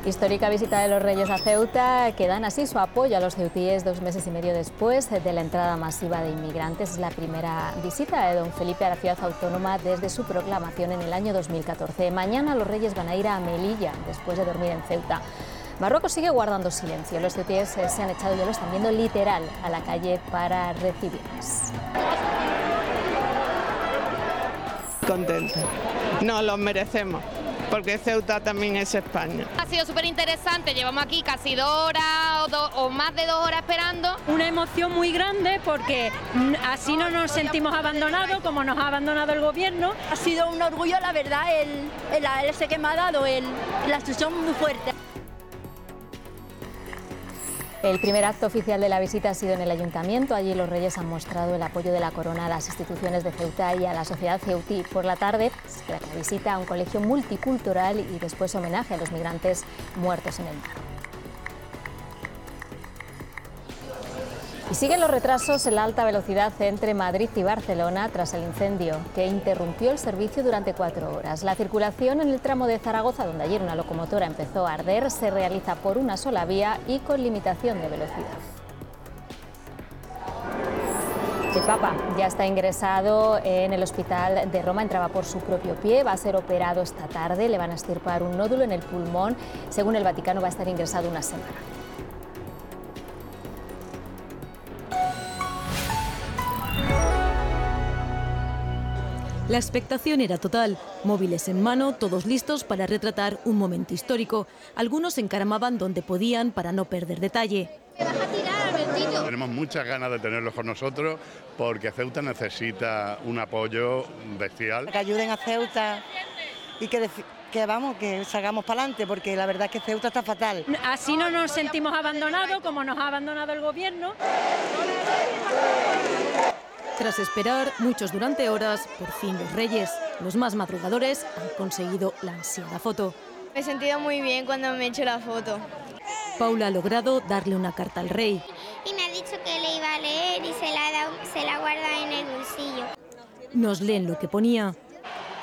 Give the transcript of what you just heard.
Histórica visita de los Reyes a Ceuta, que dan así su apoyo a los ceutíes 2 meses y medio después de la entrada masiva de inmigrantes. Es la primera visita de don Felipe a la ciudad autónoma desde su proclamación en el año 2014. Mañana los Reyes van a ir a Melilla, después de dormir en Ceuta. Marruecos sigue guardando silencio. Los ceutíes se han echado, ya lo están viendo, literal a la calle para recibirles. Contentos. Nos los merecemos, porque Ceuta también es España. Ha sido súper interesante, llevamos aquí casi 2 horas o más de 2 horas esperando. Una emoción muy grande porque así no nos sentimos abandonados como nos ha abandonado el gobierno. Ha sido un orgullo, la verdad, ese que me ha dado, la instrucción muy fuerte. El primer acto oficial de la visita ha sido en el ayuntamiento. Allí los Reyes han mostrado el apoyo de la corona a las instituciones de Ceuta y a la sociedad ceutí. Por la tarde se espera la visita a un colegio multicultural y después homenaje a los migrantes muertos en el mar. Y siguen los retrasos en la alta velocidad entre Madrid y Barcelona tras el incendio que interrumpió el servicio durante 4 horas. La circulación en el tramo de Zaragoza, donde ayer una locomotora empezó a arder, se realiza por una sola vía y con limitación de velocidad. El Papa ya está ingresado en el hospital de Roma, entraba por su propio pie, va a ser operado esta tarde, le van a extirpar un nódulo en el pulmón. Según el Vaticano, va a estar ingresado una semana. La expectación era total, móviles en mano, todos listos para retratar un momento histórico. Algunos se encaramaban donde podían para no perder detalle. Tenemos muchas ganas de tenerlos con nosotros porque Ceuta necesita un apoyo bestial. Que ayuden a Ceuta y que salgamos para adelante, porque la verdad es que Ceuta está fatal. Así no nos sentimos abandonados como nos ha abandonado el gobierno. Tras esperar, muchos durante horas, por fin los Reyes, los más madrugadores, han conseguido la ansiada foto. Me he sentido muy bien cuando me he hecho la foto. Paula ha logrado darle una carta al rey. Y me ha dicho que le iba a leer y se la guarda en el bolsillo. Nos leen lo que ponía.